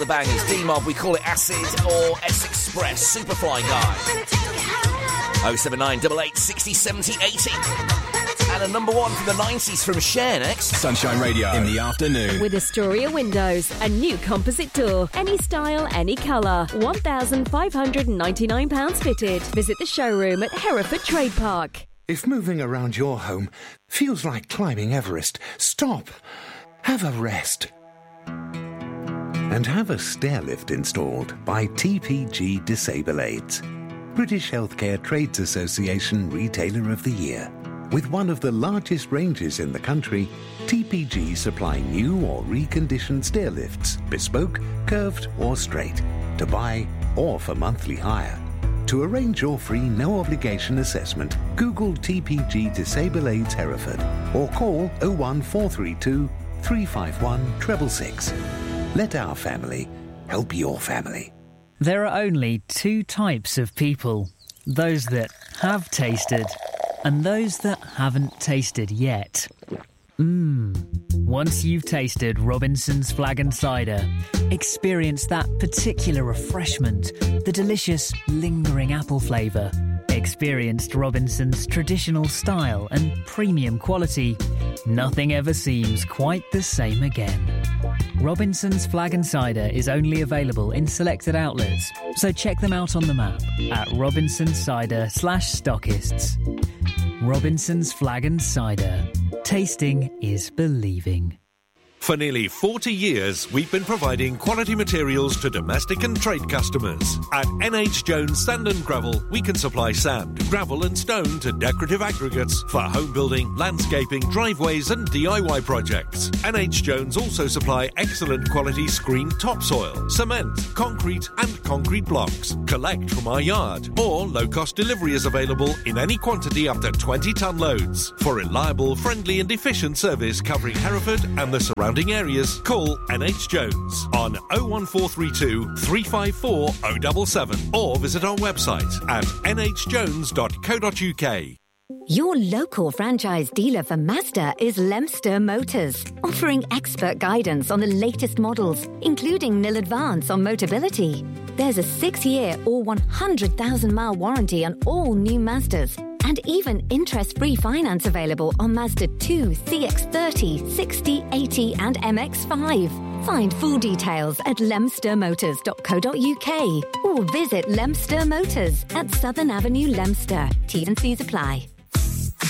The bangers, D-Mob, we call it Acid, or S-Express, Superfly Guy. 079 88 60 70 80. And a number one from the 90s from Cher next. Sunshine Radio in the afternoon. With Astoria Windows, a new composite door. Any style, any colour. £1,599 fitted. Visit the showroom at Hereford Trade Park. If moving around your home feels like climbing Everest, stop. Have a rest. And have a stair lift installed by TPG Disable Aids, British Healthcare Trades Association Retailer of the Year. With one of the largest ranges in the country, TPG supply new or reconditioned stair lifts, bespoke, curved or straight, to buy or for monthly hire. To arrange your free no-obligation assessment, Google TPG Disable Aids Hereford or call 01432 351 666. Let our family help your family. There are only two types of people. Those that have tasted and those that haven't tasted yet. Once you've tasted Robinson's Flag and Cider, experience that particular refreshment, the delicious, lingering apple flavour. Experienced Robinson's traditional style and premium quality. Nothing ever seems quite the same again. Robinson's Flag and Cider is only available in selected outlets, so check them out on the map at robinsoncider/stockists. Robinson's Flag and Cider. Tasting is believing. For nearly 40 years, we've been providing quality materials to domestic and trade customers. At NH Jones Sand and Gravel, we can supply sand, gravel and stone to decorative aggregates for home building, landscaping, driveways and DIY projects. NH Jones also supply excellent quality screened topsoil, cement, concrete and concrete blocks. Collect from our yard, or low-cost delivery is available in any quantity up to 20-tonne loads. For reliable, friendly and efficient service covering Hereford and the surrounding areas, call NH Jones on 01432 354 077 or visit our website at nhjones.co.uk. Your local franchise dealer for Mazda is Lemster Motors, offering expert guidance on the latest models, including nil advance on Motability. There's a 6-year or 100,000-mile warranty on all new Mazdas, and even interest-free finance available on Mazda 2, CX-30, 60, 80 and MX-5. Find full details at lemstermotors.co.uk or visit Lemster Motors at Southern Avenue, Lemster. T&Cs apply.